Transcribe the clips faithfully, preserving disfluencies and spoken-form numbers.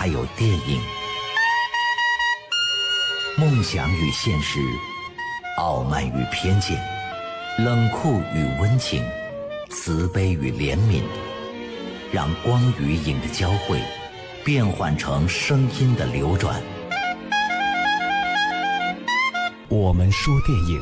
还有电影。梦想与现实，傲慢与偏见，冷酷与温情，慈悲与怜悯，让光与影的交汇变换成声音的流转。 我们说电影。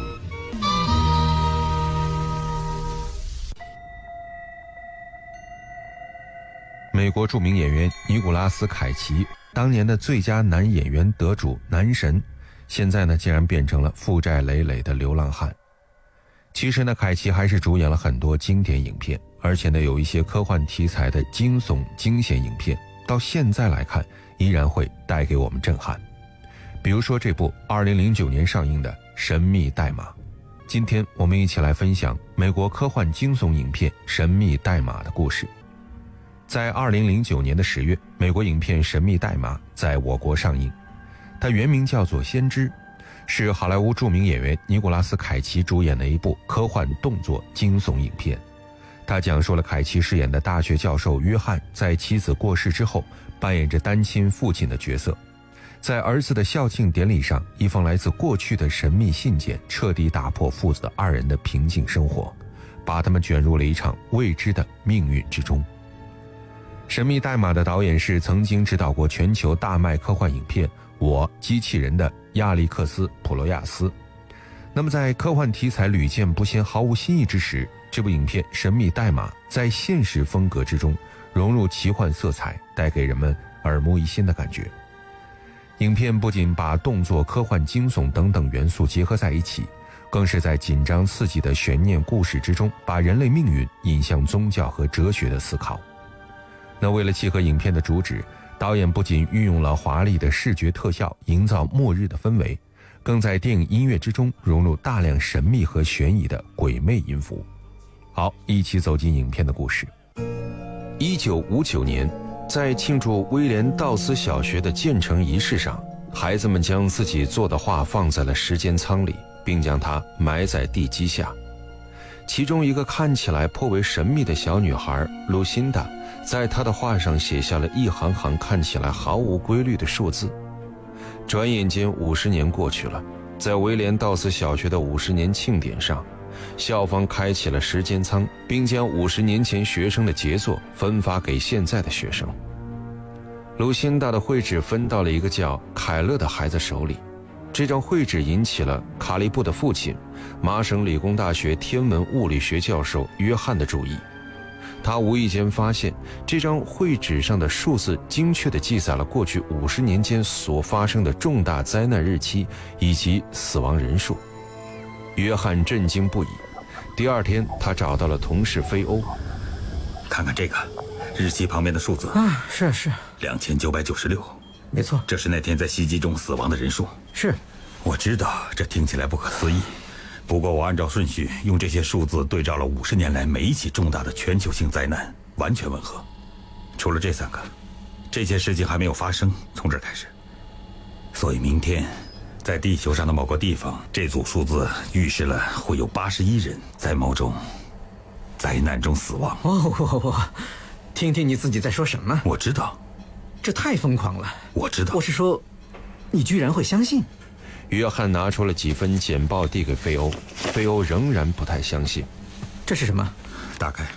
美国著名演员尼古拉斯·凯奇，当年的最佳男演员得主男神，现在呢竟然变成了负债累累的流浪汉。其实呢，凯奇还是主演了很多经典影片，而且呢有一些科幻题材的惊悚惊险影片，到现在来看依然会带给我们震撼。比如说这部二零零九年上映的《神秘代码》。今天我们一起来分享美国科幻惊悚影片《神秘代码》的故事。在二零零九年的十月，美国影片《神秘代码》在我国上映，它原名叫做《先知》，是好莱坞著名演员尼古拉斯·凯奇主演的一部科幻动作惊悚影片。它讲述了凯奇饰演的大学教授约翰在妻子过世之后，扮演着单亲父亲的角色。在儿子的校庆典礼上，一封来自过去的神秘信件彻底打破父子二人的平静生活，把他们卷入了一场未知的命运之中。神秘代码的导演是曾经执导过全球大卖科幻影片《我机器人》的亚历克斯·普罗亚斯。那么在科幻题材屡见不鲜毫无新意之时，这部影片《神秘代码》在现实风格之中融入奇幻色彩，带给人们耳目一新的感觉。影片不仅把动作、科幻、惊悚等等元素结合在一起，更是在紧张刺激的悬念故事之中，把人类命运引向宗教和哲学的思考。那为了契合影片的主旨，导演不仅运用了华丽的视觉特效营造末日的氛围，更在电影音乐之中融入大量神秘和悬疑的鬼魅音符。好，一起走进影片的故事。一九五九年，在庆祝威廉道斯小学的建成仪式上，孩子们将自己做的画放在了时间舱里，并将它埋在地基下。其中一个看起来颇为神秘的小女孩露辛达，在她的画上写下了一行行看起来毫无规律的数字。转眼间五十年过去了，在威廉道斯小学的五十年庆典上，校方开启了时间舱，并将五十年前学生的杰作分发给现在的学生。露辛达的绘纸分到了一个叫凯勒的孩子手里，这张绘纸引起了卡利布的父亲，麻省理工大学天文物理学教授约翰的注意。他无意间发现，这张绘纸上的数字精确地记载了过去五十年间所发生的重大灾难日期以及死亡人数。约翰震惊不已。第二天，他找到了同事菲欧。 看看这个，日期旁边的数字啊，是是， 两千九百九十六， 没错， 这是那天在袭击中死亡的人数。 是， 我知道这听起来不可思议。不过我按照顺序用这些数字对照了五十年来每一起重大的全球性灾难，完全吻合。除了这三个，这些事情还没有发生，从这儿开始。所以明天，在地球上的某个地方，这组数字预示了会有八十一人在某种灾难中死亡。 哦，我我，听听你自己在说什么。 我知道， 这太疯狂了。 我知道， 我是说，你居然会相信。 约翰拿出了几份简报递给菲欧，菲欧仍然不太相信。 这是什么？ 打开。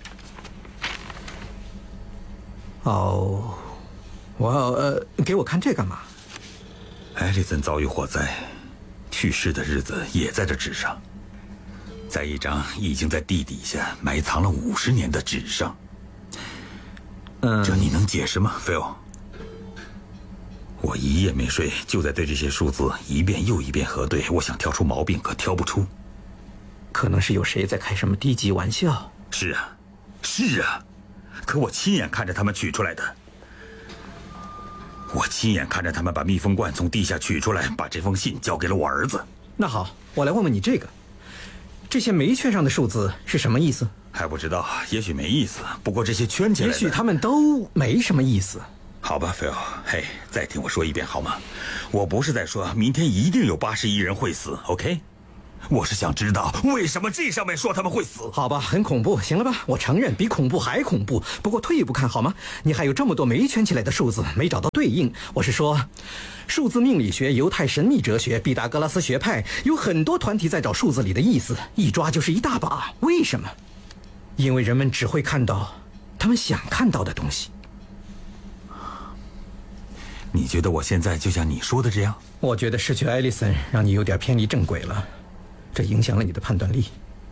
哦，我呃，给我看这干嘛？ 艾利森遭遇火灾，去世的日子也在这纸上，在一张已经在地底下埋藏了五十年的纸上。 嗯， 这你能解释吗，菲欧？我一夜没睡，就在对这些数字一遍又一遍核对，我想挑出毛病，可挑不出。 可能是有谁在开什么低级玩笑。 是啊，是啊，可我亲眼看着他们取出来的。我亲眼看着他们把密封罐从地下取出来，把这封信交给了我儿子。 那好，我来问问你这个，这些没圈上的数字是什么意思？ 还不知道，也许没意思，不过这些圈起来的， 也许他们都没什么意思。 好吧，菲奥，嘿，再听我说一遍好吗？我不是在说明天一定有八十一人会死 ，OK？ 我是想知道为什么这上面说他们会死。 好吧，很恐怖，行了吧？我承认比恐怖还恐怖。不过退一步看好吗？你还有这么多没圈起来的数字没找到对应。我是说，数字命理学、犹太神秘哲学、毕达哥拉斯学派，有很多团体在找数字里的意思，一抓就是一大把。为什么？因为人们只会看到他们想看到的东西。 你觉得我现在就像你说的这样？ 我觉得失去艾丽森让你有点偏离正轨了，这影响了你的判断力。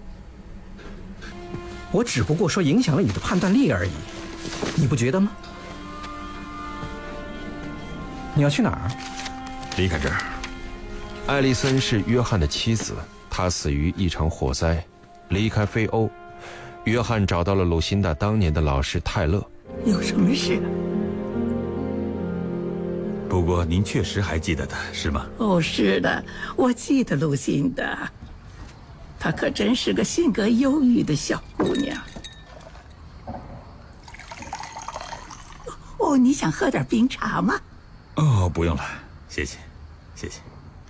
我只不过说影响了你的判断力而已，你不觉得吗？你要去哪儿？ 离开这儿。 艾丽森是约翰的妻子，她死于一场火灾。离开非欧，约翰找到了鲁辛达当年的老师泰勒。 有什么事？ 不过您确实还记得他，是吗？ 哦，是的，我记得鲁辛达，她可真是个性格忧郁的小姑娘。哦，你想喝点冰茶吗？ 哦，不用了，谢谢，谢谢。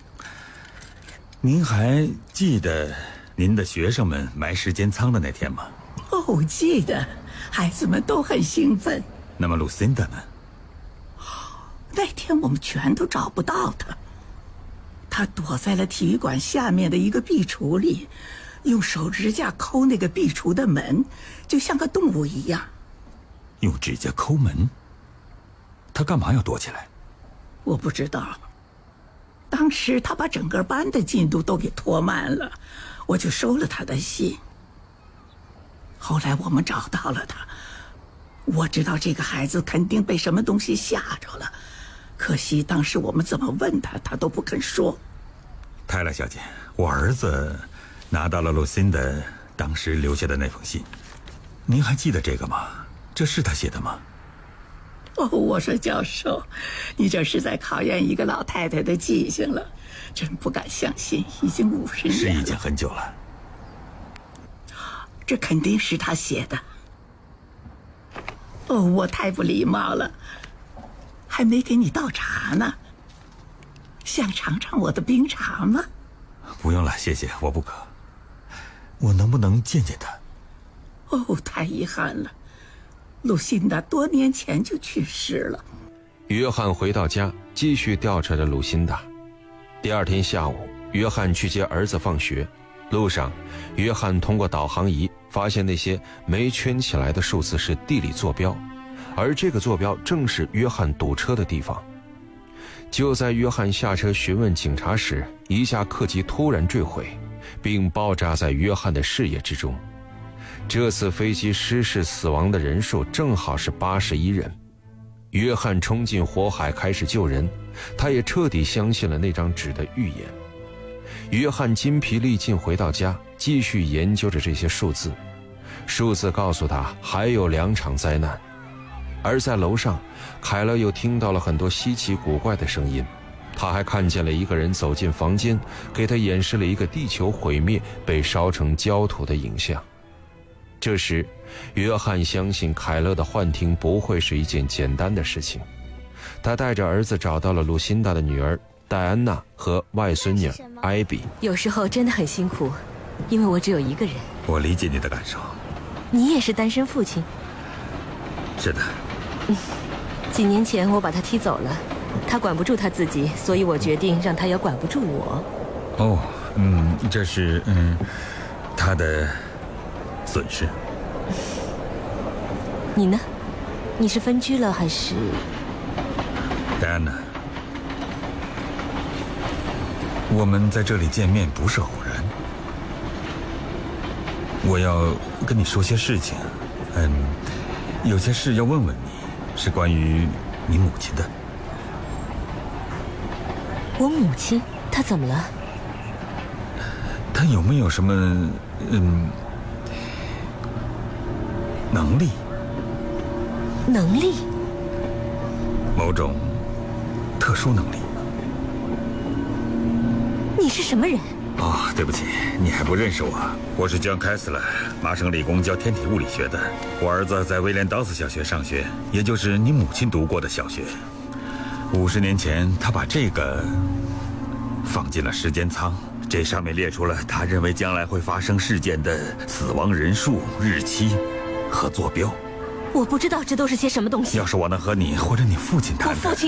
您还记得您的学生们埋时间仓的那天吗？ 哦，记得，孩子们都很兴奋。 那么鲁辛达呢？ 那天我们全都找不到他，他躲在了体育馆下面的一个壁橱里，用手指甲抠那个壁橱的门，就像个动物一样。 用指甲抠门？他干嘛要躲起来？ 我不知道。当时他把整个班的进度都给拖慢了，我就收了他的信。后来我们找到了他，我知道这个孩子肯定被什么东西吓着了。可惜当时我们怎么问他，他都不肯说。 泰勒小姐，我儿子拿到了露辛达当时留下的那封信，您还记得这个吗？这是他写的吗？ 哦，我说教授，你这是在考验一个老太太的记性了，真不敢相信，已经五十年了。 是已经很久了。 这肯定是他写的。哦，我太不礼貌了。还没给你倒茶呢，想尝尝我的冰茶吗？ 不用了，谢谢，我不渴。我能不能见见他？ 哦，太遗憾了，露辛达多年前就去世了。 约翰回到家，继续调查着鲁辛达。第二天下午，约翰去接儿子放学，路上，约翰通过导航仪发现那些没圈起来的数字是地理坐标。而这个坐标正是约翰堵车的地方。就在约翰下车询问警察时，一架客机突然坠毁，并爆炸在约翰的视野之中。这次飞机失事死亡的人数正好是八十一人。约翰冲进火海开始救人，他也彻底相信了那张纸的预言。约翰筋疲力尽回到家，继续研究着这些数字。数字告诉他还有两场灾难。而在楼上，凯勒又听到了很多稀奇古怪的声音，他还看见了一个人走进房间，给他演示了一个地球毁灭被烧成焦土的影像。这时，约翰相信凯勒的幻听不会是一件简单的事情。他带着儿子找到了鲁辛达的女儿戴安娜和外孙女艾比。 有时候真的很辛苦，因为我只有一个人。 我理解你的感受。 你也是单身父亲？ 是的。 嗯，几年前我把他踢走了，他管不住他自己，所以我决定让他也管不住我。 哦，嗯，这是嗯，他的损失。 你呢？你是分居了还是？ 戴安娜，我们在这里见面不是偶然。我要跟你说些事情，嗯，有些事要问问你。是关于你母亲的。 我母亲？她怎么了？ 她有没有什么嗯能力？ 能力？ 某种特殊能力。 你是什么人？ 哦，对不起，你还不认识我。我是 John Kessler， 麻省理工教天体物理学的。我儿子在威廉道斯小学上学，也就是你母亲读过的小学。五十年前，他把这个放进了时间舱， 这上面列出了他认为将来会发生事件的死亡人数、日期和坐标。 我不知道这都是些什么东西。 要是我能和你或者你父亲谈谈， 我父亲